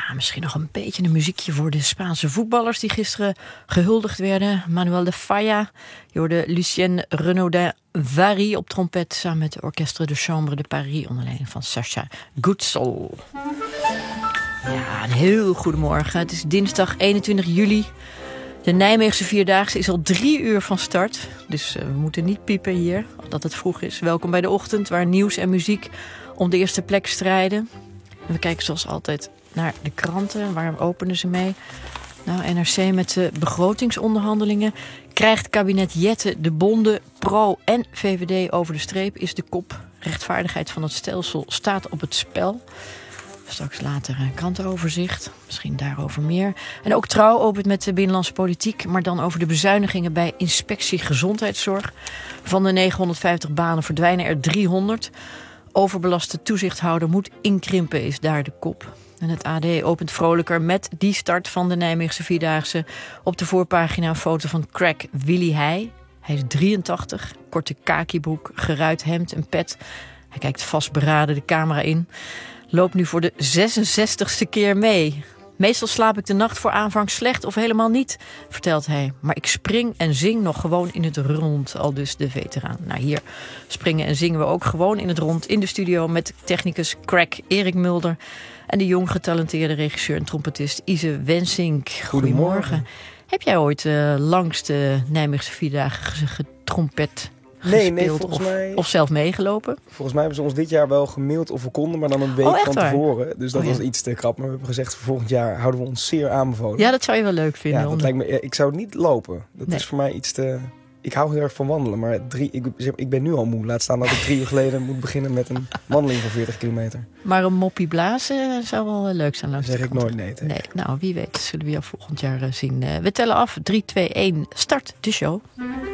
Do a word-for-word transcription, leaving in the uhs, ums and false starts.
Ja, misschien nog een beetje een muziekje voor de Spaanse voetballers die gisteren gehuldigd werden. Manuel de Falla, je hoorde Lucien Renaudin Vary op trompet samen met de Orchestre de Chambre de Paris onder leiding van Sacha Gutsel. Ja, een heel goedemorgen. Het is dinsdag eenentwintig juli. De Nijmeegse Vierdaagse is al drie uur van start. Dus uh, we moeten niet piepen hier, dat het vroeg is. Welkom bij de ochtend, waar nieuws en muziek om de eerste plek strijden. En we kijken zoals altijd naar de kranten. Waar openen ze mee? Nou, N R C met de begrotingsonderhandelingen. Krijgt kabinet Jette de bonden pro en V V D over de streep, is de kop. Rechtvaardigheid van het stelsel staat op het spel. Straks later een krantenoverzicht. Misschien daarover meer. En ook Trouw opent met de binnenlandse politiek. Maar dan over de bezuinigingen bij Inspectie Gezondheidszorg. Van de negenhonderdvijftig banen verdwijnen er driehonderd. Overbelaste toezichthouder moet inkrimpen, is daar de kop. En het A D opent vrolijker met die start van de Nijmeegse Vierdaagse. Op de voorpagina een foto van crack Willy Heij. Hij is drieëntachtig, korte kakibroek, geruit hemd en pet. Hij kijkt vastberaden de camera in. Loopt nu voor de zesenzestigste keer mee. Meestal slaap ik de nacht voor aanvang slecht of helemaal niet, vertelt hij. Maar ik spring en zing nog gewoon in het rond, aldus de veteraan. Nou, hier springen en zingen we ook gewoon in het rond in de studio met technicus crack Erik Mulder en de jong getalenteerde regisseur en trompetist Ise Wensink. Goedemorgen. Goedemorgen. Heb jij ooit uh, langs de Nijmeegse Vierdaagse getrompet Nee, nee, volgens of, mij... of zelf meegelopen? Volgens mij hebben ze ons dit jaar wel gemaild of we konden, maar dan een week oh, van waar? tevoren. Dus dat oh, ja. was iets te krap. Maar we hebben gezegd, voor volgend jaar houden we ons zeer aanbevolen. Ja, dat zou je wel leuk vinden. Ja, dat lijkt me, ik zou het niet lopen. Dat nee. is voor mij iets te... Ik hou heel erg van wandelen, maar drie, ik, ik ben nu al moe. Laat staan dat ik drie uur geleden moet beginnen met een wandeling van veertig kilometer. Maar een moppie blazen zou wel leuk zijn langs zeg de ik kant. nooit nee tegen. Nee, nou, wie weet zullen we jou volgend jaar zien. We tellen af. drie, twee, één, start de show.